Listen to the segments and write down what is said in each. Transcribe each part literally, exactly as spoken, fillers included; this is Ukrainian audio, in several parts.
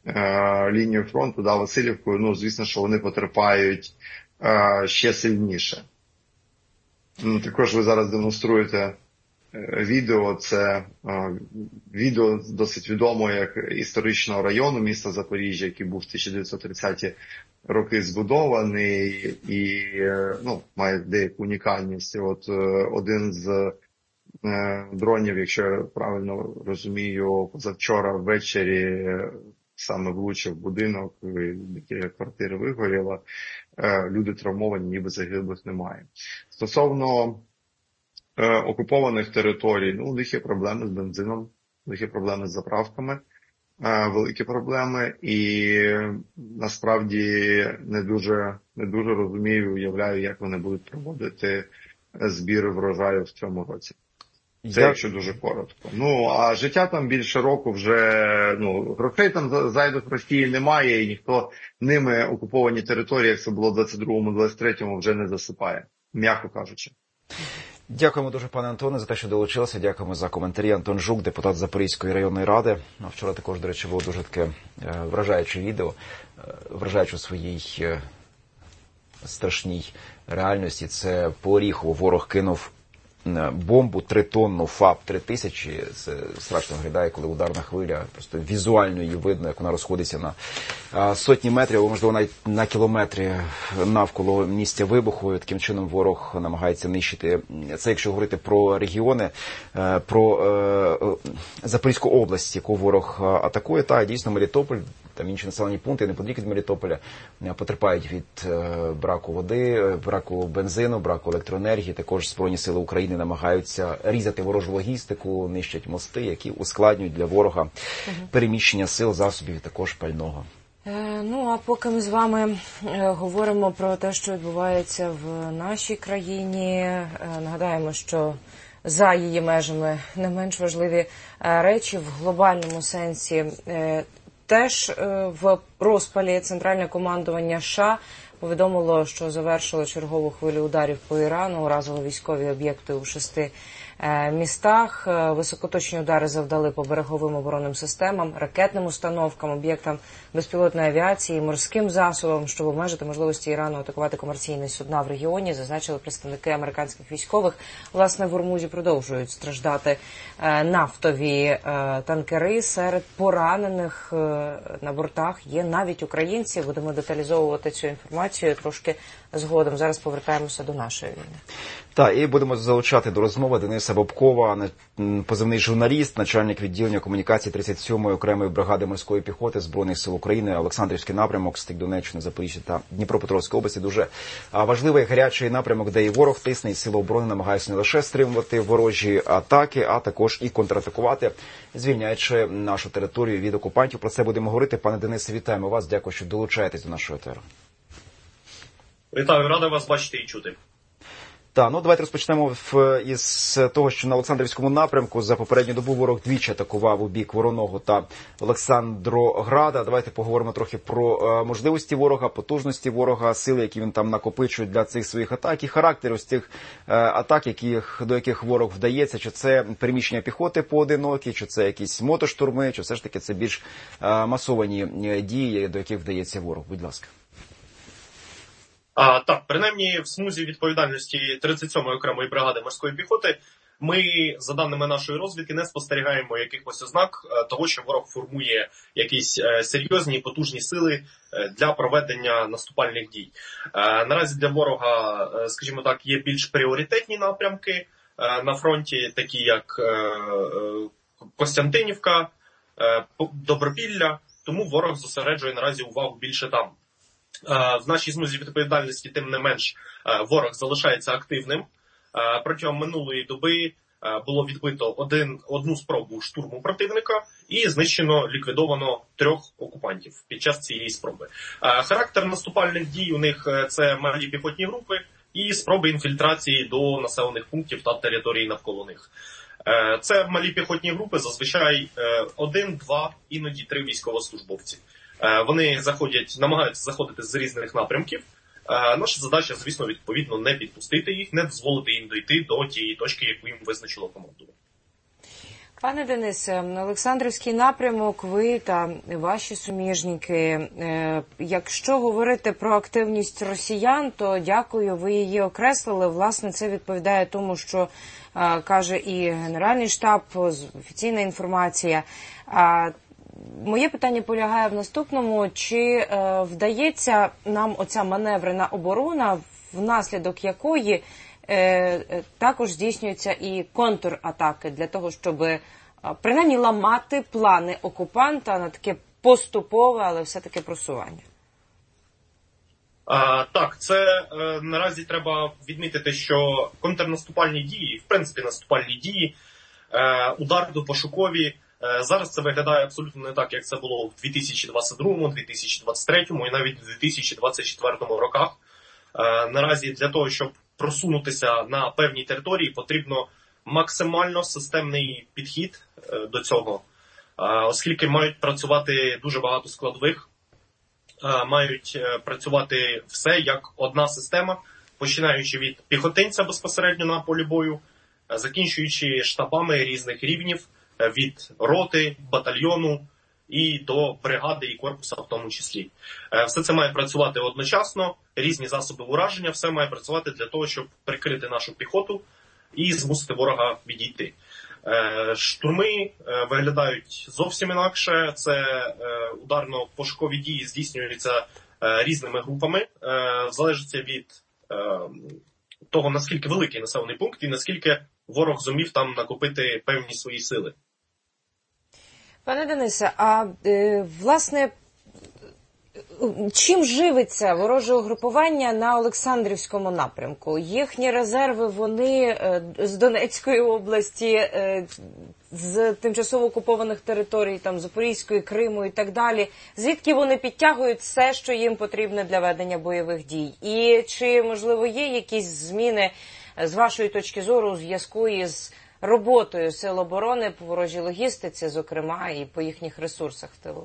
е, лінію фронту, да, Василівкою, ну, звісно, що вони потерпають е, ще сильніше. Ну, також ви зараз демонструєте відео, це е, відео досить відомо як історичного району міста Запоріжжя, який був в тисяча дев'ятсот тридцяті роки збудований і е, ну, має деяку унікальність. От е, один з е, дронів, якщо я правильно розумію, позавчора ввечері е, саме влучив будинок, і квартира вигоріла, е, люди травмовані, ніби загиблих немає. Стосовно окупованих територій, ну, у них є проблеми з бензином, у них є проблеми з заправками, великі проблеми, і насправді не дуже, не дуже розумію і уявляю, як вони будуть проводити збір врожаю в цьому році. Це Я... якщо дуже коротко. Ну, а життя там більше року вже, ну, грошей там зайвих в Росії немає, і ніхто ними окуповані території, як це було в двадцять другому - двадцять третьому, вже не засипає, м'яко кажучи. Дякуємо дуже, пане Антоне, за те, що долучилися. Дякуємо за коментарі. Антон Жук, депутат Запорізької районної ради. Вчора також, до речі, було дуже таке вражаюче відео, вражаюче у своїй страшній реальності. Це по Оріхову ворог кинув бомбу тритонну ФАП три тисячі. Це страшно виглядає, коли ударна хвиля, просто візуально її видно, як вона розходиться на сотні метрів, або, можливо, навіть на кілометри навколо місця вибуху. Таким чином ворог намагається нищити. Це якщо говорити про регіони, про Запорізьку область, яку ворог атакує. Та, дійсно, Мелітополь, там інші населені пункти, неподалік від Мелітополя, потерпають від браку води, браку бензину, браку електроенергії. Також Збройні сили України намагаються різати ворожу логістику, нищать мости, які ускладнюють для ворога переміщення сил, засобів і також пального. Ну, а поки ми з вами говоримо про те, що відбувається в нашій країні, нагадаємо, що за її межами не менш важливі речі в глобальному сенсі. Теж в розпалі Центральне командування США повідомило, що завершило чергову хвилю ударів по Ірану, уразило військові об'єкти у шести містах. Високоточні удари завдали по береговим оборонним системам, ракетним установкам, об'єктам безпілотної авіації, морським засобам, щоб обмежити можливості Ірану атакувати комерційні судна в регіоні, зазначили представники американських військових. Власне, в Ормузі продовжують страждати нафтові танкери. Серед поранених на бортах є навіть українці. Будемо деталізовувати цю інформацію трошки згодом. Зараз повертаємося до нашої війни. Так, і будемо залучати до розмови Дениса Бобкова, позивний журналіст, начальник відділення комунікації тридцять сьомої окремої бригади морської піхоти Збройних сил України, Олександрівський напрямок, стик Донеччини, Запоріжжя та Дніпропетровської області. Дуже важливий гарячий напрямок, де і ворог тисне, і сили оборони намагаються не лише стримувати ворожі атаки, а також і контратакувати, звільняючи нашу територію від окупантів. Про це будемо говорити. Пане Денисе, вітаємо вас. Дякую, що долучаєтесь до нашого етеру. Вітаю, радий вас бачити і чути. Так, ну давайте розпочнемо із того, що на Олександрівському напрямку за попередню добу ворог двічі атакував у бік Вороного та Олександрограда. Давайте поговоримо трохи про можливості ворога, потужності ворога, сили, які він там накопичує для цих своїх атак, і характер ось цих атак, яких, до яких ворог вдається. Чи це переміщення піхоти поодинокі, чи це якісь мотоштурми, чи все ж таки це більш масовані дії, до яких вдається ворог. Будь ласка. А, так, принаймні в смузі відповідальності тридцять сьомої окремої бригади морської піхоти ми, за даними нашої розвідки, не спостерігаємо якихось ознак того, що ворог формує якісь серйозні і потужні сили для проведення наступальних дій. Наразі для ворога, скажімо так, є більш пріоритетні напрямки на фронті, такі як Костянтинівка, Добропілля, тому ворог зосереджує наразі увагу більше там. В нашій смузі відповідальності, тим не менш, ворог залишається активним. Протягом минулої доби було відбито один, одну спробу штурму противника і знищено, ліквідовано трьох окупантів під час цієї спроби. Характер наступальних дій у них – це малі піхотні групи і спроби інфільтрації до населених пунктів та територій навколо них. Це малі піхотні групи, зазвичай один, два, іноді три військовослужбовці. Вони заходять, намагаються заходити з різних напрямків. Наша задача, звісно, відповідно, не підпустити їх, не дозволити їм дойти до тієї точки, яку їм визначило командування. Пане Денисе, Олександрівський напрямок, ви та ваші суміжники, якщо говорити про активність росіян, то дякую, ви її окреслили. Власне, це відповідає тому, що каже і Генеральний штаб, офіційна інформація. Моє питання полягає в наступному. Чи вдається нам оця маневрена оборона, внаслідок якої також здійснюються і контратаки для того, щоб принаймні ламати плани окупанта на таке поступове, але все-таки просування? А, так, це е, наразі треба відмітити, що контрнаступальні дії, в принципі наступальні дії, е, ударно-пошукові, е, зараз це виглядає абсолютно не так, як це було в дві тисячі двадцять другому, дві тисячі двадцять третьому і навіть в дві тисячі двадцять четвертому роках. Е, наразі для того, щоб просунутися на певній території, потрібно максимально системний підхід е, до цього, е, оскільки мають працювати дуже багато складових, е, мають е, працювати все як одна система, починаючи від піхотинця безпосередньо на полі бою, е, закінчуючи штабами різних рівнів, е, від роти, батальйону і до бригади і корпуса в тому числі. Е, все це має працювати одночасно, різні засоби ураження, все має працювати для того, щоб прикрити нашу піхоту і змусити ворога відійти. Штурми виглядають зовсім інакше. Це ударно-пошукові дії здійснюються різними групами. Залежить від того, наскільки великий населений пункт і наскільки ворог зумів там накопити певні свої сили. Пане Денисе, а власне, чим живиться вороже угрупування на Олександрівському напрямку? Їхні резерви, вони з Донецької області, з тимчасово окупованих територій, там, Запорізької, Криму і так далі. Звідки вони підтягують все, що їм потрібно для ведення бойових дій? І чи, можливо, є якісь зміни з вашої точки зору у зв'язку із роботою Сил оборони по ворожій логістиці, зокрема, і по їхніх ресурсах в тилу?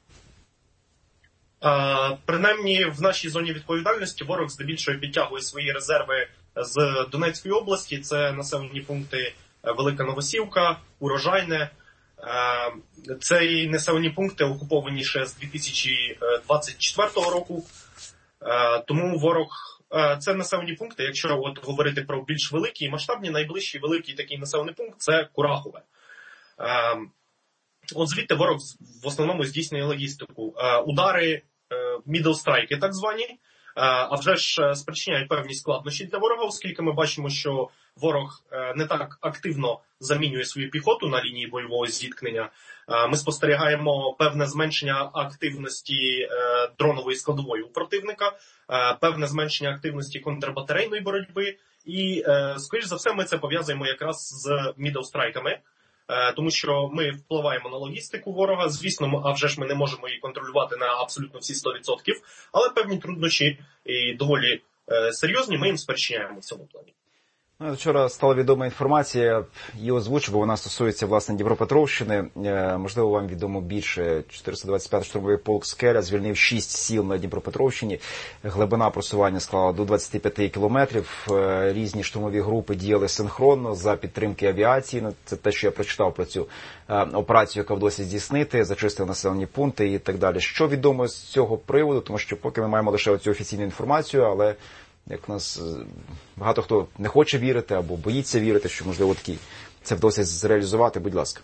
Uh, принаймні в нашій зоні відповідальності ворог здебільшого підтягує свої резерви з Донецької області. Це населені пункти Велика Новосілка, Урожайне. Uh, це і населені пункти окуповані ще з дві тисячі двадцять четвертого року. Uh, тому ворог, uh, це населені пункти, якщо от говорити про більш великі і масштабні, найближчий великий такий населений пункт – це Курахове. Uh, от звідти ворог в основному здійснює логістику. Uh, удари мідл-страйки так звані, а вже ж спричиняють певні складнощі для ворога, оскільки ми бачимо, що ворог не так активно замінює свою піхоту на лінії бойового зіткнення. Ми спостерігаємо певне зменшення активності дронової складової у противника, певне зменшення активності контрбатарейної боротьби і, скоріш за все, ми це пов'язуємо якраз з мідл-страйками. Тому що ми впливаємо на логістику ворога, звісно, а вже ж ми не можемо її контролювати на абсолютно всі сто відсотків, але певні труднощі і доволі серйозні ми їм спричиняємо в цьому плані. Вчора стала відома інформація, її озвучу, бо вона стосується, власне, Дніпропетровщини. Можливо, вам відомо більше. чотириста двадцять п'ятий штурмовий полк «Скеля» звільнив шість сіл на Дніпропетровщині. Глибина просування склала до двадцять п'ять кілометрів. Різні штурмові групи діяли синхронно за підтримки авіації. Це те, що я прочитав про цю операцію, яка вдалося здійснити, зачистили населені пункти і так далі. Що відомо з цього приводу? Тому що поки ми маємо лише оцю офіційну інформацію, але як у нас багато хто не хоче вірити або боїться вірити, що, можливо, такі це вдалося зреалізувати, будь ласка.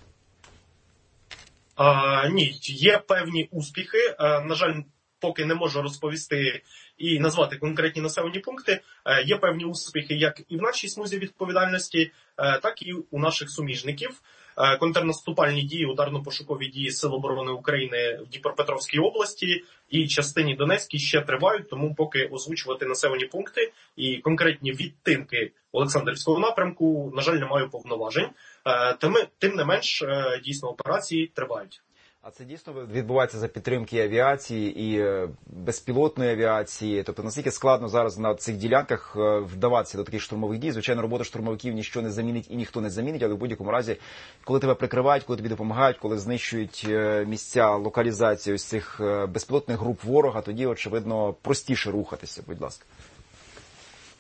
А, ні, є певні успіхи. А, на жаль, поки не можу розповісти і назвати конкретні населені пункти. А, є певні успіхи як і в нашій смузі відповідальності, а, так і у наших суміжників. Контрнаступальні дії, ударно-пошукові дії Сил оборони України в Дніпропетровській області і частині Донецькій ще тривають, тому поки озвучувати населені пункти і конкретні відтинки Олександрівського напрямку, на жаль, не маю повноважень. Тим, тим не менш, дійсно, операції тривають. А це дійсно відбувається за підтримки авіації і безпілотної авіації? Тобто, наскільки складно зараз на цих ділянках вдаватися до таких штурмових дій? Звичайно, робота штурмовиків ніщо не замінить і ніхто не замінить, але в будь-якому разі, коли тебе прикривають, коли тобі допомагають, коли знищують місця локалізації ось цих безпілотних груп ворога, тоді, очевидно, простіше рухатися. Будь ласка.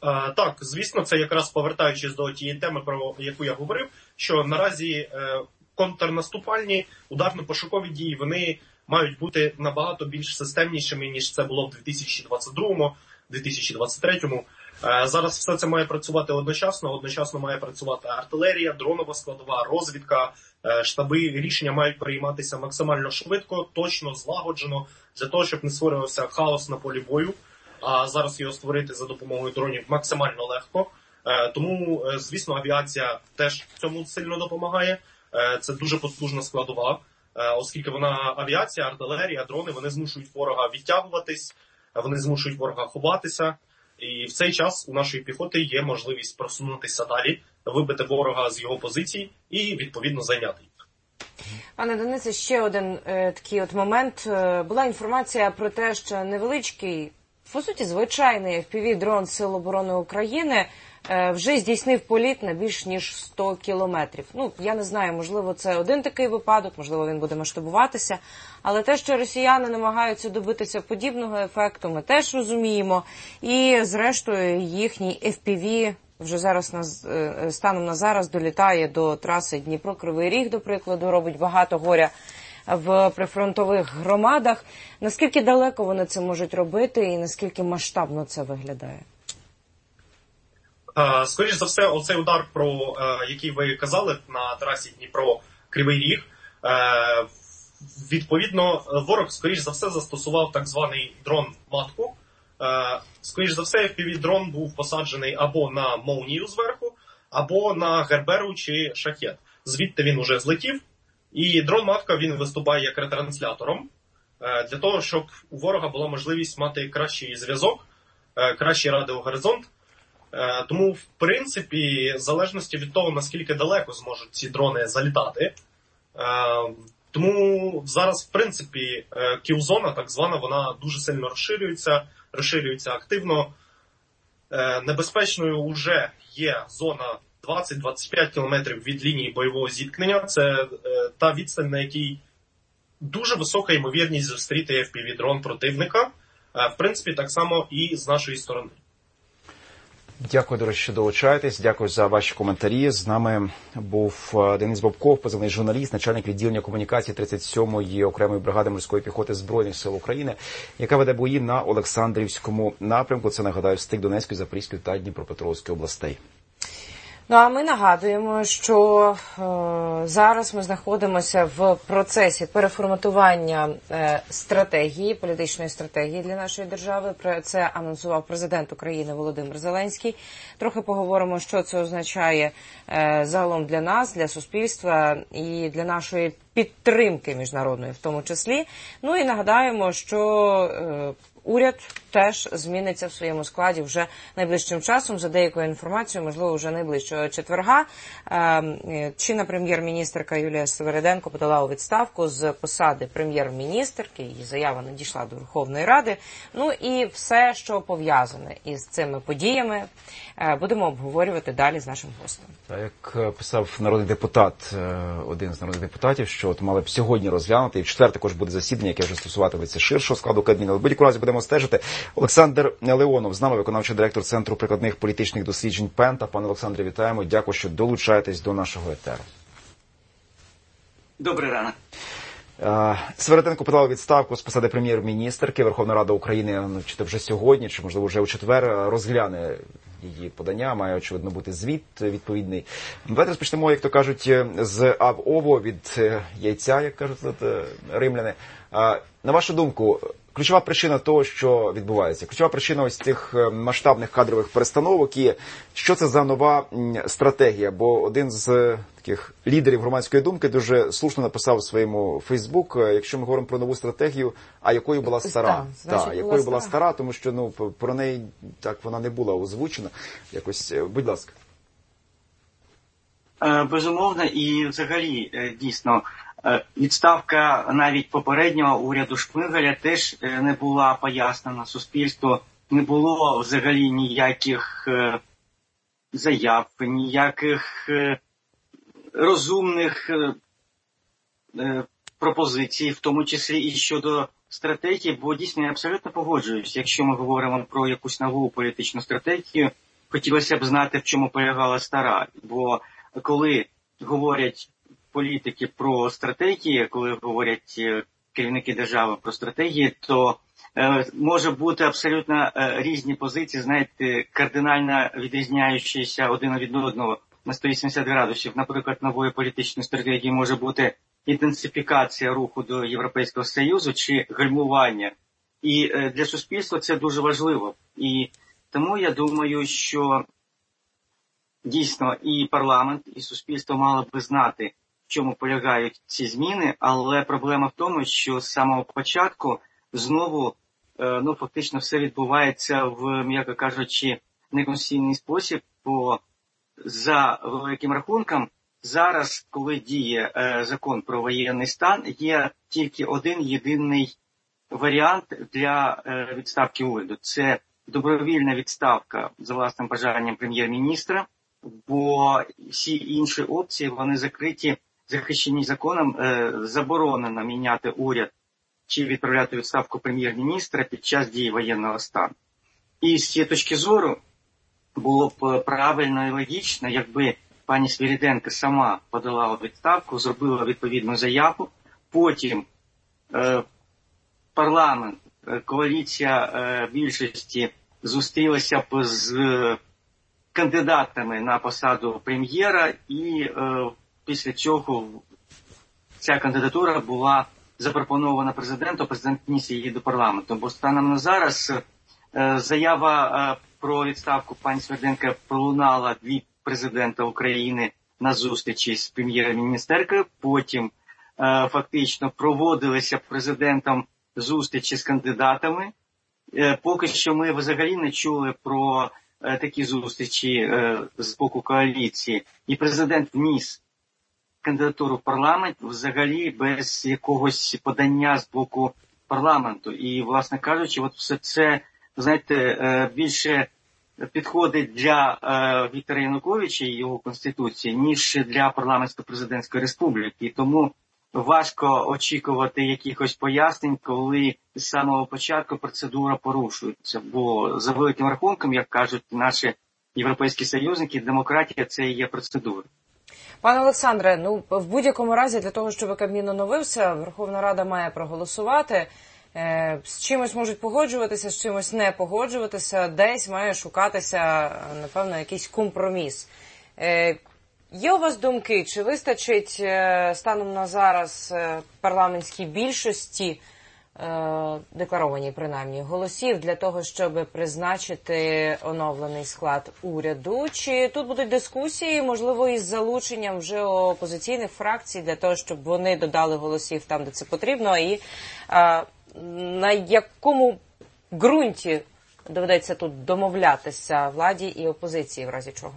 Е, так, звісно, це якраз повертаючись до тієї теми, про яку я говорив, що наразі е, контрнаступальні ударно-пошукові дії, вони мають бути набагато більш системнішими, ніж це було в дві тисячі двадцять другому - дві тисячі двадцять третьому. Е, зараз все це має працювати одночасно, одночасно має працювати артилерія, дронова складова, розвідка, е, штаби, рішення мають прийматися максимально швидко, точно, злагоджено, для того, щоб не створювався хаос на полі бою. А зараз його створити за допомогою дронів максимально легко. Тому, звісно, авіація теж цьому сильно допомагає. Це дуже потужна складова, оскільки вона авіація, артилерія, дрони, вони змушують ворога відтягуватись, вони змушують ворога ховатися. І в цей час у нашої піхоти є можливість просунутися далі, вибити ворога з його позицій і, відповідно, зайняти їх. Пане Денисе, ще один е, такий от момент. Е, була інформація про те, що невеличкий, по суті, звичайний еф пі ві-дрон Сил оборони України е, вже здійснив політ на більш ніж сто кілометрів. Ну, я не знаю, можливо, це один такий випадок, можливо, він буде масштабуватися. Але те, що росіяни намагаються добитися подібного ефекту, ми теж розуміємо. І, зрештою, їхній еф пі ві вже зараз, на, станом на зараз, долітає до траси Дніпро-Кривий Ріг, до прикладу, робить багато горя в прифронтових громадах. Наскільки далеко вони це можуть робити і наскільки масштабно це виглядає? Скоріше за все, оцей удар, про який ви казали на трасі Дніпро-Кривий Ріг, відповідно, ворог, скоріш за все, застосував так званий дрон-матку. Скоріш за все, еф пі ві-дрон був посаджений або на молнію зверху, або на Герберу чи Шахет. Звідти він уже злетів, і дрон-матка, він виступає як ретранслятором, для того, щоб у ворога була можливість мати кращий зв'язок, кращий радіогоризонт. Тому, в принципі, в залежності від того, наскільки далеко зможуть ці дрони залітати, тому зараз, в принципі, кіл-зона, так звана, вона дуже сильно розширюється, розширюється активно. Небезпечною вже є зона двадцять - двадцять п'ять кілометрів від лінії бойового зіткнення. Це та відстань, на якій дуже висока ймовірність зустріти еф пі ві-дрон противника. В принципі, так само і з нашої сторони. Дякую, до речі, що долучаєтесь. Дякую за ваші коментарі. З нами був Денис Бобков, позивний журналіст, начальник відділення комунікації тридцять сьомої окремої бригади морської піхоти Збройних сил України, яка веде бої на Олександрівському напрямку. Це, нагадаю, стик Донецької, Запорізької та Дніпропетровської областей. Ну, а ми нагадуємо, що е, зараз ми знаходимося в процесі переформатування е, стратегії, політичної стратегії для нашої держави. Про це анонсував президент України Володимир Зеленський. Трохи поговоримо, що це означає е, загалом для нас, для суспільства і для нашої підтримки міжнародної в тому числі. Ну і нагадаємо, що е, уряд теж зміниться в своєму складі вже найближчим часом. За деякою інформацією, можливо, вже найближчого четверга. Чинна прем'єр-міністерка Юлія Свериденко подала у відставку з посади прем'єр-міністерки. Її заява надійшла до Верховної Ради. Ну і все, що пов'язане із цими подіями, будемо обговорювати далі з нашим гостем. Так, як писав народний депутат, один з народних депутатів, що от мали б сьогодні розглянути, і в четвер також буде засідання, яке вже стосуватиметься ширшого складу Кабміну. В будь-якому разі будемо стежити. Олександр Леонов з нами, виконавчий директор Центру прикладних політичних досліджень Пента. Пане Олександре, вітаємо. Дякую, що долучаєтесь до нашого етеру. Добрий ранок. Свериденко подала відставку з посади прем'єр-міністерки. Верховна Рада України, чи то вже сьогодні, чи, можливо, вже у четвер, розгляне її подання. Має, очевидно, бути звіт відповідний. Давайте розпочнемо, як то кажуть, з аб-ово, від яйця, як кажуть римляни. На вашу думку, ключова причина того, що відбувається, ключова причина ось цих масштабних кадрових перестановок і що це за нова стратегія? Бо один з таких лідерів громадської думки дуже слушно написав у своєму Фейсбук, якщо ми говоримо про нову стратегію, а якою була стара? Так, так, якою була стара, тому що ну про неї так вона не була озвучена. Якось, будь ласка. Безумовно, і взагалі, дійсно, відставка навіть попереднього уряду Шмигаля теж не була пояснена суспільству, не було взагалі ніяких заяв, ніяких розумних пропозицій, в тому числі і щодо стратегії, бо дійсно я абсолютно погоджуюсь, якщо ми говоримо про якусь нову політичну стратегію, хотілося б знати, в чому полягала стара. Бо коли говорять політики про стратегії, коли говорять керівники держави про стратегії, то е, може бути абсолютно е, різні позиції, знаєте, кардинально відрізняючіся один від одного на сто вісімдесят градусів. Наприклад, нової політичної стратегії може бути інтенсифікація руху до Європейського Союзу чи гальмування. І е, для суспільства це дуже важливо. І тому я думаю, що дійсно і парламент, і суспільство мало би знати, в чому полягають ці зміни, але проблема в тому, що з самого початку знову, ну, фактично все відбувається в, м'яко кажучи, неконституційний спосіб, бо за великим рахунком зараз, коли діє е, закон про воєнний стан, є тільки один єдиний варіант для е, відставки уряду. Це добровільна відставка за власним бажанням прем'єр-міністра, бо всі інші опції, вони закриті, захищені законом, е, заборонено міняти уряд чи відправляти відставку прем'єр-міністра під час дії воєнного стану. І з цієї точки зору було б правильно і логічно, якби пані Свириденко сама подала відставку, зробила відповідну заяву, потім е, парламент, е, коаліція е, більшості зустрілася б з е, кандидатами на посаду прем'єра, і е, після цього ця кандидатура була запропонована президенту, президент вніс її до парламенту. Бо станом на зараз е, заява е, про відставку пані Свириденко пролунала від президента України на зустрічі з прем'єр-міністеркою, потім е, фактично проводилися президентом зустрічі з кандидатами. Е, поки що ми взагалі не чули про е, такі зустрічі е, з боку коаліції. І президент вніс кандидатуру в парламент взагалі без якогось подання з боку парламенту. І, власне кажучи, от все це, знаєте, е, більше підходить для е, Віктора Януковича і його Конституції, ніж для парламентсько-президентської республіки. І тому важко очікувати якихось пояснень, коли з самого початку процедура порушується. Бо за великим рахунком, як кажуть наші європейські союзники, демократія – це і є процедура. Пане Олександре, ну в будь-якому разі для того, щоб Кабмін оновився, Верховна Рада має проголосувати. Е, з чимось можуть погоджуватися, з чимось не погоджуватися, десь має шукатися, напевно, якийсь компроміс. Е, є у вас думки, чи вистачить е, станом на зараз е, парламентській більшості, е, декларованій принаймні, голосів для того, щоб призначити оновлений склад уряду? Чи тут будуть дискусії, можливо, із залученням вже опозиційних фракцій для того, щоб вони додали голосів там, де це потрібно, і е, на якому ґрунті доведеться тут домовлятися владі і опозиції в разі чого?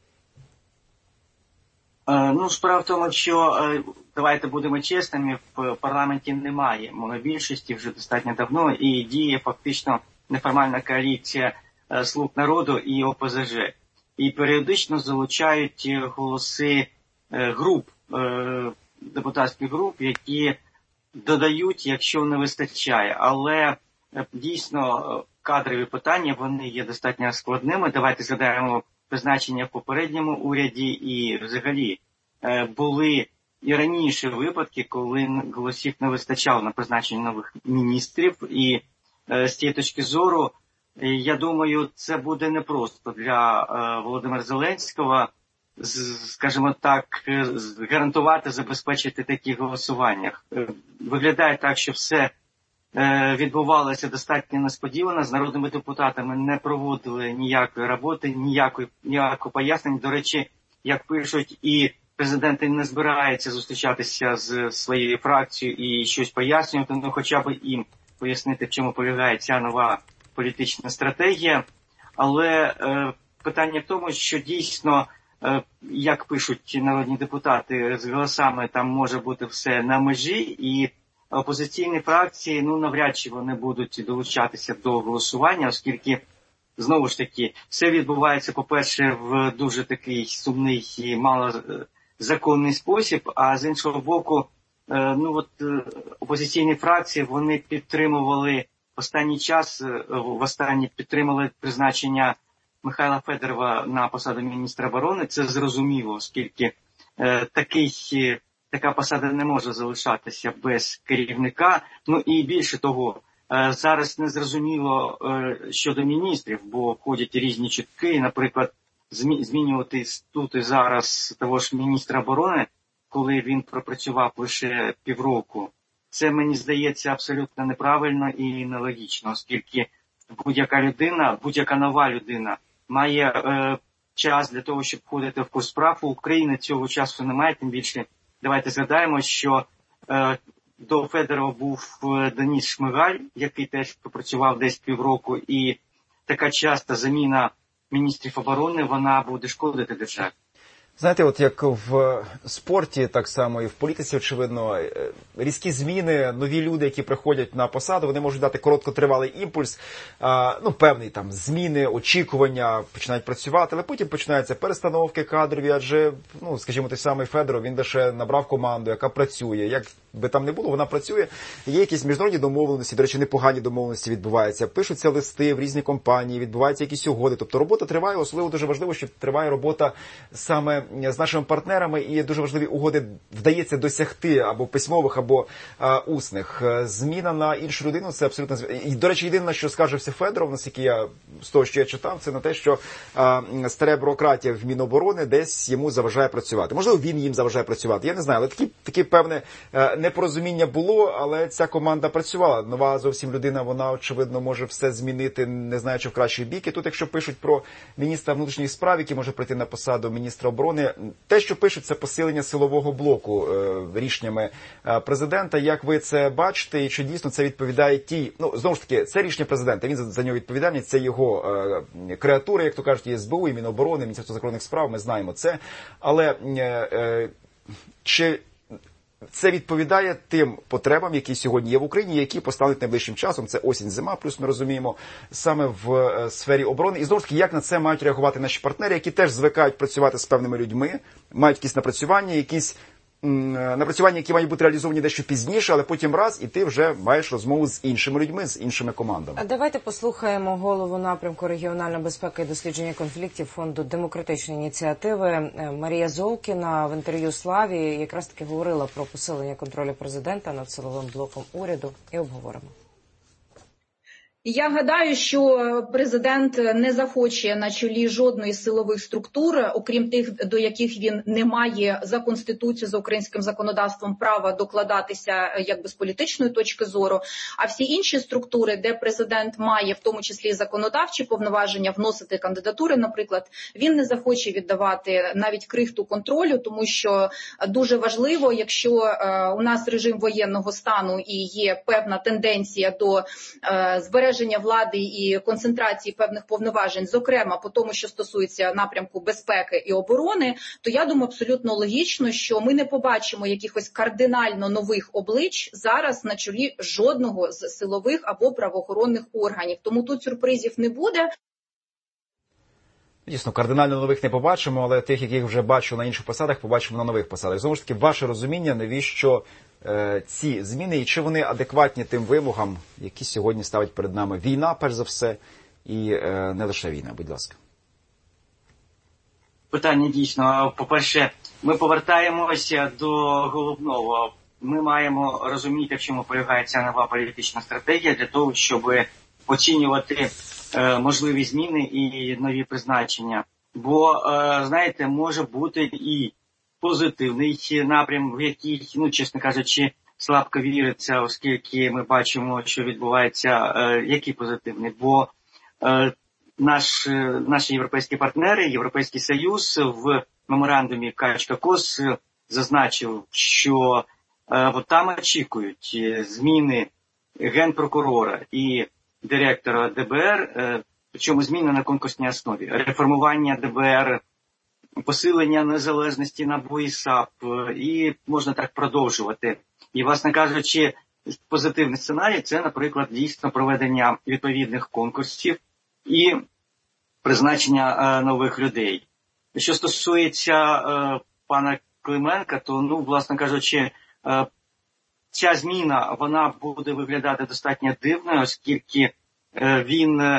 Е, ну, справа в тому, що, е, давайте будемо чесними, в парламенті немає монобільшості вже достатньо давно, і діє фактично неформальна коаліція е, «Слуг народу» і О Пе Зе Же. І періодично залучають голоси е, груп, е, депутатських груп, які додають, якщо не вистачає. Але дійсно кадрові питання, вони є достатньо складними. Давайте згадаємо призначення в попередньому уряді, і взагалі були і раніше випадки, коли голосів не вистачало на призначення нових міністрів. І з цієї точки зору, я думаю, це буде непросто для Володимира Зеленського, скажімо так, гарантувати, забезпечити такі голосування. Виглядає так, що все відбувалося достатньо несподівано. З народними депутатами не проводили ніякої роботи, ніякої, ніякого пояснень. До речі, як пишуть, і президент не збирається зустрічатися з своєю фракцією і щось пояснювати, ну хоча б їм пояснити, в чому полягає ця нова політична стратегія. Але е, питання в тому, що дійсно, як пишуть народні депутати, з голосами там може бути все на межі, і опозиційні фракції, ну, навряд чи вони будуть долучатися до голосування, оскільки, знову ж таки, все відбувається, по-перше, в дуже такий сумний і малозаконний спосіб, а з іншого боку, ну, от, опозиційні фракції, вони підтримували в останній час, в останній підтримали призначення Михайла Федорова на посаду міністра оборони. Це зрозуміло, оскільки е, такий, така посада не може залишатися без керівника. Ну і більше того, е, зараз не зрозуміло е, щодо міністрів, бо ходять різні чутки. Наприклад, змі, змінювати тут і зараз того ж міністра оборони, коли він пропрацював лише півроку. Це, мені здається, абсолютно неправильно і нелогічно, оскільки будь-яка людина, будь-яка нова людина має е, час для того, щоб входити в курс справ. У України цього часу немає, тим більше давайте згадаємо, що е, до Федорова був Денис Шмигаль, який теж попрацював десь півроку, і така часта заміна міністрів оборони, вона буде шкодити державі. Знаєте, от як в спорті, так само і в політиці, очевидно, різкі зміни, нові люди, які приходять на посаду, вони можуть дати короткотривалий імпульс, а, ну, певний там зміни, очікування, починають працювати, але потім починаються перестановки кадрові, адже, ну, скажімо, той самий Федоров, він лише набрав команду, яка працює, як би там не було, вона працює, є якісь міжнародні домовленості, до речі, непогані домовленості відбуваються, пишуться листи в різні компанії, відбуваються якісь угоди, тобто робота триває, особливо дуже важливо, що триває робота саме з нашими партнерами, і дуже важливі угоди вдається досягти або письмових, або а, усних. Зміна на іншу людину – це абсолютно... І, до речі, єдине, що скаже Федоров, наскільки я з того, що я читав, це на те, що а, стара бюрократія в Міноборони десь йому заважає працювати. Можливо, він їм заважає працювати, я не знаю, але такі, такі певне непорозуміння було, але ця команда працювала. Нова зовсім людина, вона, очевидно, може все змінити, не знаючи в кращий бік. І тут, якщо пишуть про міністра внутрішніх справ, який може прийти на посаду міністра оборони, те, що пишуть, це посилення силового блоку е, рішеннями е, президента. Як ви це бачите, і чи дійсно це відповідає тій... Ну, знову ж таки, це рішення президента, він за, за нього відповідальний, це його е, креатури, як то кажуть, і ес бе у, і Міноборони, Міністерство закордонних справ, ми знаємо це. Але е, е, чи це відповідає тим потребам, які сьогодні є в Україні, які постануть найближчим часом, це осінь-зима, плюс ми розуміємо, саме в е, сфері оборони. І знову ж таки, як на це мають реагувати наші партнери, які теж звикають працювати з певними людьми, мають якісь напрацювання, якісь м, напрацювання, які мають бути реалізовані дещо пізніше, але потім раз, і ти вже маєш розмову з іншими людьми, з іншими командами. А давайте послухаємо голову напрямку регіональної безпеки і дослідження конфліктів Фонду демократичної ініціативи Марія Золкіна в інтерв'ю Славі якраз таки говорила про посилення контролю президента над силовим блоком уряду, і обговоримо. Я гадаю, що президент не захоче на чолі жодної з силових структур, окрім тих, до яких він не має за Конституцією, за українським законодавством права докладатися якби з політичної точки зору, а всі інші структури, де президент має в тому числі законодавчі повноваження вносити кандидатури, наприклад, він не захоче віддавати навіть крихту контролю, тому що дуже важливо, якщо у нас режим воєнного стану і є певна тенденція до збереження влади і концентрації певних повноважень, зокрема по тому, що стосується напрямку безпеки і оборони, то я думаю абсолютно логічно, що ми не побачимо якихось кардинально нових облич зараз на чолі жодного з силових або правоохоронних органів. Тому тут сюрпризів не буде. Дійсно, кардинально нових не побачимо, але тих, яких вже бачу на інших посадах, побачимо на нових посадах. Знову ж таки, ваше розуміння, навіщо е, ці зміни, і чи вони адекватні тим вимогам, які сьогодні ставить перед нами війна, перш за все, і е, не лише війна, будь ласка. Питання дійсно, по-перше, ми повертаємося до головного. Ми маємо розуміти, в чому полягає ця нова політична стратегія для того, щоб оцінювати е, можливі зміни і нові призначення. Бо, е, знаєте, може бути і позитивний напрям, в який, ну, чесно кажучи, слабко віриться, оскільки ми бачимо, що відбувається, е, який позитивний. Бо е, наш, е, наші європейські партнери, Європейський Союз в меморандумі Качка-Кос зазначив, що е, от там очікують зміни генпрокурора і директора де бе ер, е, причому зміни на конкурсній основі, реформування де бе ер, посилення незалежності НАБУ і САП, і можна так продовжувати. І, власне кажучи, позитивний сценарій – це, наприклад, дійсно проведення відповідних конкурсів і призначення е, нових людей. Що стосується е, пана Клименка, то, ну, власне кажучи, е, ця зміна, вона буде виглядати достатньо дивною, оскільки е, він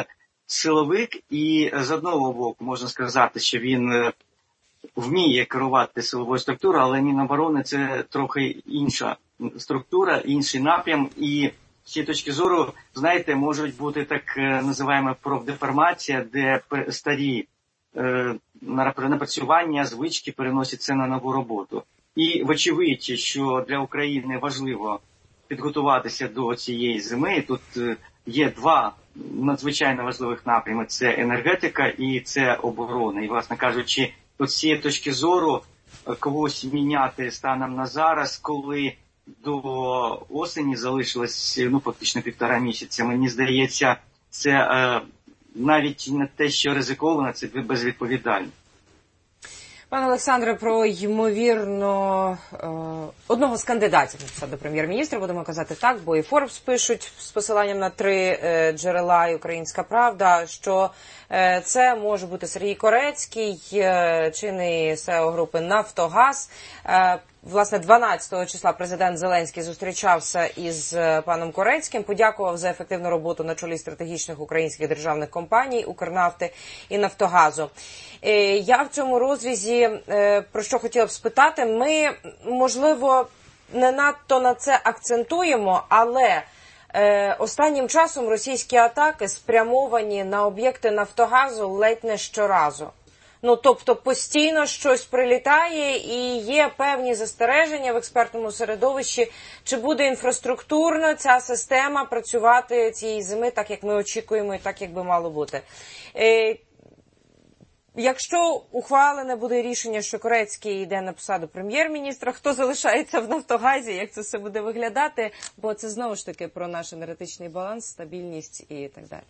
силовик, і з одного боку можна сказати, що він вміє керувати силовою структурою, але Міноборони – це трохи інша структура, інший напрям, і з цієї точки зору, знаєте, можуть бути так називаємо профдеформація, де старі е, напрацювання, звички переносяться на нову роботу. І вочевидь, що для України важливо підготуватися до цієї зими. Тут є два надзвичайно важливих напрями – це енергетика і це оборона. І, власне кажучи, от з цієї точки зору когось міняти станом на зараз, коли до осені залишилось, ну, фактично півтора місяця. Мені здається, це е, навіть не те, що ризиковано, це безвідповідально. Пане Олександре, про, ймовірно, одного з кандидатів на посаду прем'єр-міністра, будемо казати так, бо і Forbes пишуть з посиланням на три джерела і «Українська правда», що це може бути Сергій Корецький, чинний СЕО групи «Нафтогаз». Власне, дванадцятого числа президент Зеленський зустрічався із паном Корецьким, подякував за ефективну роботу на чолі стратегічних українських державних компаній «Укрнафти» і «Нафтогазу». Я в цьому розрізі, про що хотіла б спитати, ми, можливо, не надто на це акцентуємо, але останнім часом російські атаки спрямовані на об'єкти «Нафтогазу» ледь не щоразу. Ну, тобто постійно щось прилітає і є певні застереження в експертному середовищі, чи буде інфраструктурно ця система працювати цієї зими так, як ми очікуємо і так, як би мало бути. Е, якщо ухвалене буде рішення, що Корецький йде на посаду прем'єр-міністра, хто залишається в «Нафтогазі», як це все буде виглядати, бо це знову ж таки про наш енергетичний баланс, стабільність і так далі.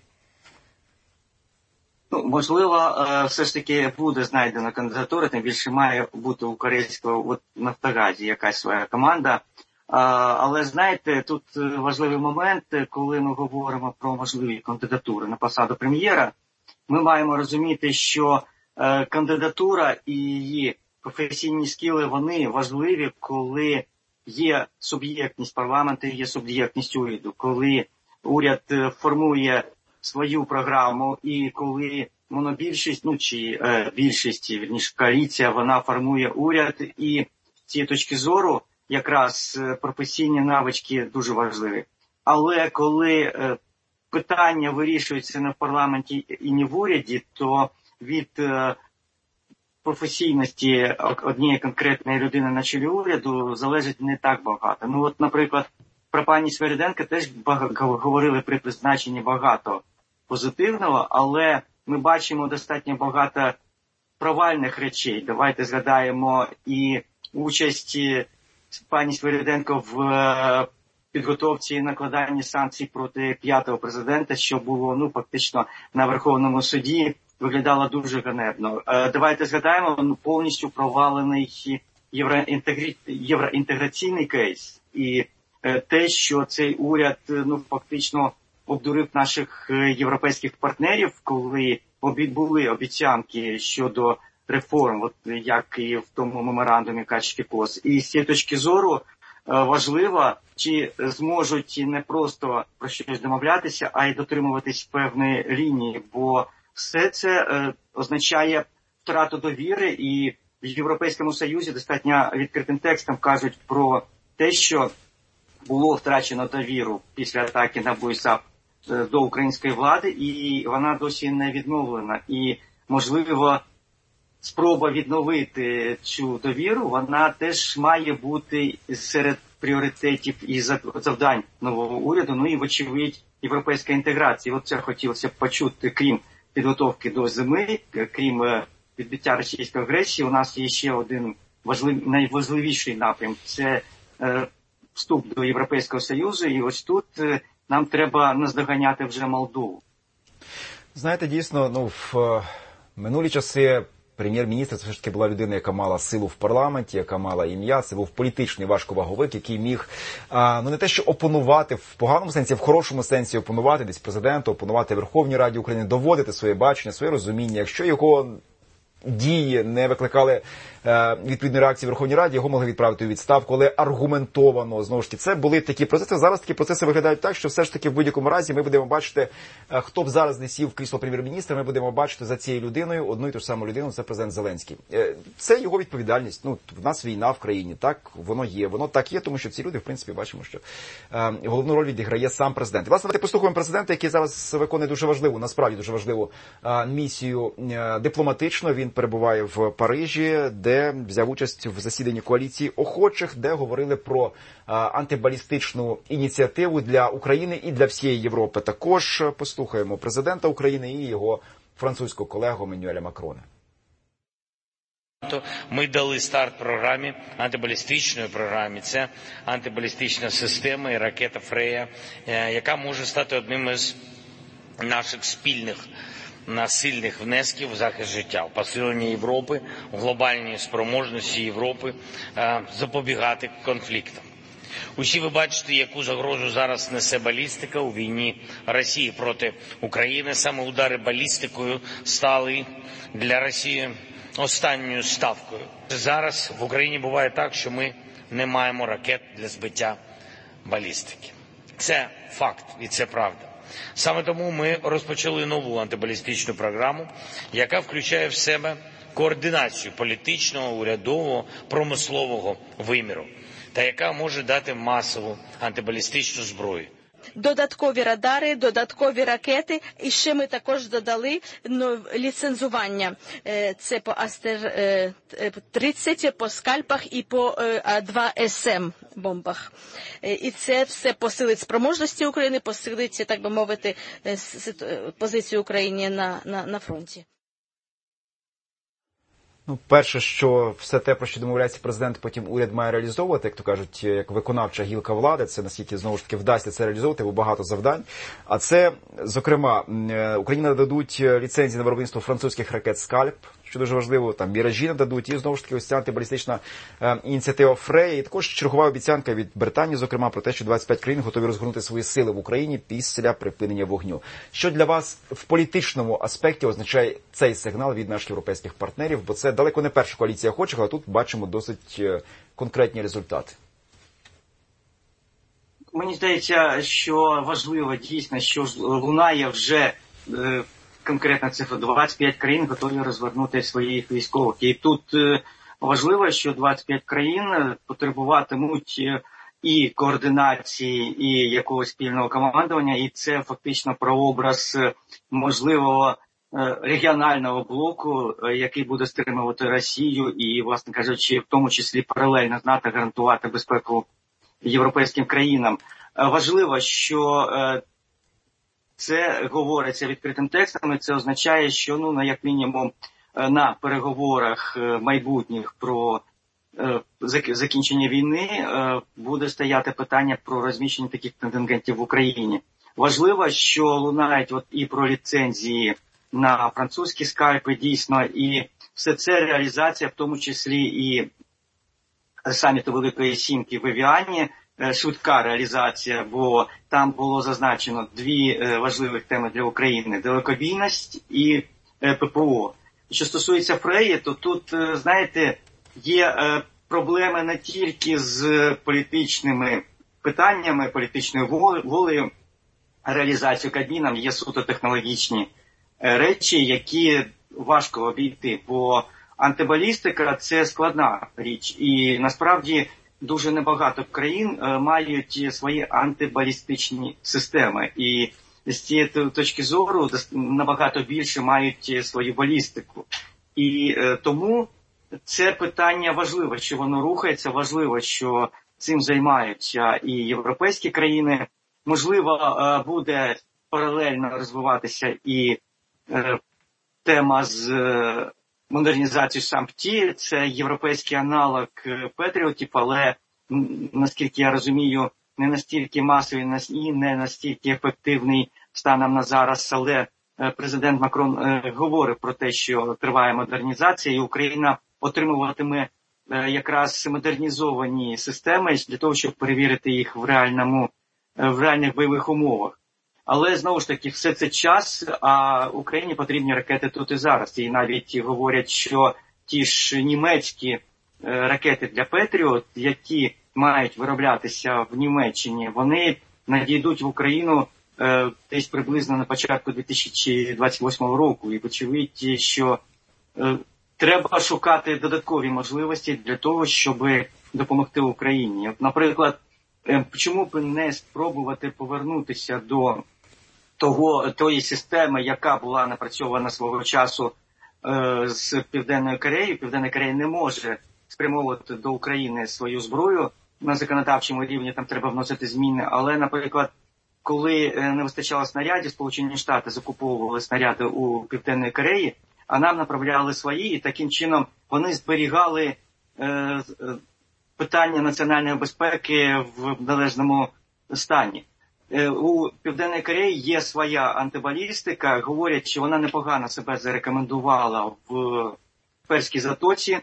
Ну, можливо, все ж таки буде знайдена кандидатура, тим більше має бути у Корецького в «Нафтогазі» якась своя команда. Але, знаєте, тут важливий момент, коли ми говоримо про можливі кандидатури на посаду прем'єра, ми маємо розуміти, що кандидатура і її професійні скіли, вони важливі, коли є суб'єктність парламенту, є суб'єктність уряду, коли уряд формує свою програму, і коли монобільшість, ну чи е, більшість, вірніше коаліція, вона формує уряд, і з цієї точки зору якраз професійні навички дуже важливі. Але коли е, питання вирішується не в парламенті і не в уряді, то від е, професійності однієї конкретної людини на чолі уряду залежить не так багато. Ну от, наприклад, про пані Свириденко теж говорили при призначенні багато позитивного, але ми бачимо достатньо багато провальних речей. Давайте згадаємо і участь пані Свириденко в підготовці і накладанні санкцій проти п'ятого президента, що було, ну, фактично на Верховному суді, виглядало дуже ганебно. Давайте згадаємо повністю провалений євроінтегрі... євроінтеграційний кейс і те, що цей уряд, ну, фактично обдурив наших європейських партнерів, коли були обіцянки щодо реформ, от як і в тому меморандумі Качки-Кос. І з цієї точки зору важливо, чи зможуть не просто про щось домовлятися, а й дотримуватись певної лінії, бо все це означає втрату довіри, і в Європейському Союзі достатньо відкритим текстом кажуть про те, що було втрачено довіру після атаки на БУСАП до української влади, і вона досі не відновлена. І, можливо, спроба відновити цю довіру, вона теж має бути серед пріоритетів і завдань нового уряду, ну і, вочевидь, європейська інтеграція. От це хотілося б почути, крім підготовки до зими, крім відбиття російської агресії, у нас є ще один важлив, найважливіший напрям – це е, вступ до Європейського Союзу, і ось тут е, нам треба наздоганяти вже Молдову. Знаєте, дійсно, ну, в минулі часи прем'єр-міністр це все ж таки була людина, яка мала силу в парламенті, яка мала ім'я, це був політичний важковаговик, який міг, а, ну не те, що опонувати в поганому сенсі, а в хорошому сенсі опонувати десь президенту, опонувати Верховній Раді України, доводити своє бачення, своє розуміння. Якщо його дії не викликали е, відповідної реакції в Верховній Раді, його могли відправити у відставку, але аргументовано, знову ж таки, це були такі процеси. Зараз такі процеси виглядають так, що все ж таки в будь-якому разі ми будемо бачити, е, хто б зараз не сів в крісло прем'єр-міністра, ми будемо бачити за цією людиною одну і ту ж саму людину, це президент Зеленський. Е, це його відповідальність. Ну, в нас війна в країні, так, воно є, воно так є, тому що ці люди, в принципі, бачимо, що е, головну роль відіграє сам президент. І, власне, давайте послухаємо президента, який зараз виконує дуже важливу, насправді дуже важливу е, місію е, дипломатичну. Він перебуває в Парижі, де взяв участь в засіданні коаліції охочих, де говорили про а, антибалістичну ініціативу для України і для всієї Європи. Також послухаємо президента України і його французького колегу Еммануеля Макрона. Ми дали старт програмі, антибалістичної програмі. Це антибалістична система і ракета Фрея, яка може стати одним із наших спільних на сильних внесків в захист життя, в посилення Європи, в глобальній спроможності Європи запобігати конфліктам. Усі ви бачите, яку загрозу зараз несе балістика у війні Росії проти України. Саме удари балістикою стали для Росії останньою ставкою. Зараз в Україні буває так, що ми не маємо ракет для збиття балістики. Це факт і це правда. Саме тому ми розпочали нову антибалістичну програму, яка включає в себе координацію політичного, урядового, промислового виміру, та яка може дати масову антибалістичну зброю. Додаткові радари, додаткові ракети, і ще ми також додали ну, ліцензування. Це по Астер тридцять, по скальпах і по А два Ес Ем бомбах. І це все посилить спроможності України, посилить, так би мовити, позицію України на, на, на фронті. Ну, перше, що все те, про що домовляється президент, потім уряд має реалізовувати, як то кажуть, як виконавча гілка влади, це наскільки, знову ж таки, вдасться це реалізовувати, бо багато завдань. А це, зокрема, Україні нададуть ліцензії на виробництво французьких ракет «Скальп», що дуже важливо, там міражі нададуть, і, знову ж таки, ось ця антибалістична е, ініціатива Фрея, і також чергова обіцянка від Британії, зокрема, про те, що двадцять п'ять країн готові розгорнути свої сили в Україні після припинення вогню. Що для вас в політичному аспекті означає цей сигнал від наших європейських партнерів? Бо це далеко не перша коаліція охочих, а тут бачимо досить е, конкретні результати. Мені здається, що важливо дійсно, що лунає вже е, конкретна цифра, двадцять п'ять країн готові розвернути своїх військових. І тут важливо, що двадцять п'ять країн потребуватимуть і координації, і якогось спільного командування, і це фактично прообраз можливого регіонального блоку, який буде стримувати Росію і, власне кажучи, в тому числі паралельно з НАТО гарантувати безпеку європейським країнам. Важливо, що це говориться відкритим текстом, і це означає, що, ну, як мінімум, на переговорах майбутніх про закінчення війни буде стояти питання про розміщення таких контингентів в Україні. Важливо, що лунають от і про ліцензії на французькі скальпи, дійсно, і все це реалізація, в тому числі і саміту Великої Сімки в Евіані, швидка реалізація, бо там було зазначено дві важливих теми для України – далекобійність і Пе Пе О. Що стосується Фреї, то тут, знаєте, є проблеми не тільки з політичними питаннями, політичною волею, реалізацією Кабміном, є суто технологічні речі, які важко обійти, бо антибалістика – це складна річ, і насправді дуже небагато країн мають свої антибалістичні системи, і з цієї точки зору набагато більше мають свою балістику. І тому це питання важливе, що воно рухається, важливо, що цим займаються і європейські країни. Можливо, буде паралельно розвиватися і тема з модернізацією САМПТІ, це європейський аналог Петріотів, але, наскільки я розумію, не настільки масовий і не настільки ефективний станом на зараз, але президент Макрон говорить про те, що триває модернізація, і Україна отримуватиме якраз модернізовані системи для того, щоб перевірити їх в реальному, в реальних бойових умовах. Але, знову ж таки, все це час, а Україні потрібні ракети тут і зараз. І навіть говорять, що ті ж німецькі ракети для Петріот, які мають вироблятися в Німеччині, вони надійдуть в Україну е, десь приблизно на початку дві тисячі двадцять восьмого року. І вочевидь, що е, треба шукати додаткові можливості для того, щоб допомогти Україні. Наприклад, е, чому б не спробувати повернутися до того, тої системи, яка була напрацьована свого часу е, з Південною Кореєю. Південна Корея не може спрямовувати до України свою зброю на законодавчому рівні, там треба вносити зміни. Але, наприклад, коли не вистачало снарядів, Сполучені Штати закуповували снаряди у Південної Кореї, а нам направляли свої, і таким чином вони зберігали е, питання національної безпеки в належному стані. Е, у Південної Кореї є своя антибалістика, говорять, що вона непогано себе зарекомендувала в Перській затоці.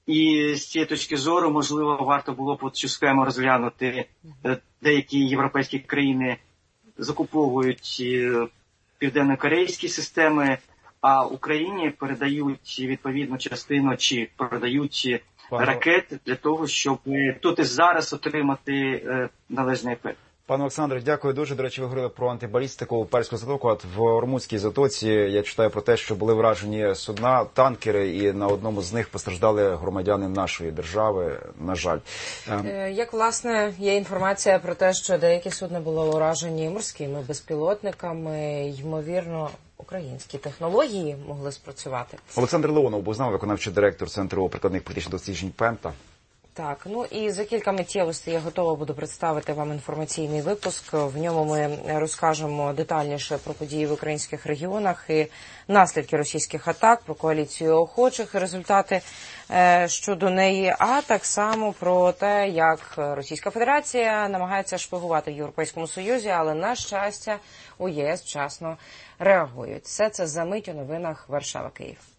І з цієї точки зору, можливо, варто було б цю схему розглянути. Деякі європейські країни закуповують південно-корейські системи, а Україні передають відповідну частину чи продають Пане... ракет для того, щоб тут і зараз отримати належний ефект. Пане Олександре, дякую дуже. До речі, ви говорили про антибалістику у Перську затоку. От в Ормутській затоці я читаю про те, що були вражені судна, танкери, і на одному з них постраждали громадяни нашої держави, на жаль. Як, власне, є інформація про те, що деякі судна були уражені морськими безпілотниками, ймовірно, українські технології могли спрацювати. Олександр Леонов був з нами, виконавчий директор Центру прикладних політичних досліджень Пента. Так, ну і за кілька миттєвостей я готова буду представити вам інформаційний випуск. В ньому ми розкажемо детальніше про події в українських регіонах і наслідки російських атак, про коаліцію охочих і результати е, щодо неї, а так само про те, як Російська Федерація намагається шпигувати в Європейському Союзі, але, на щастя, у ЄС вчасно реагують. Все це за мить у новинах Варшава-Київ.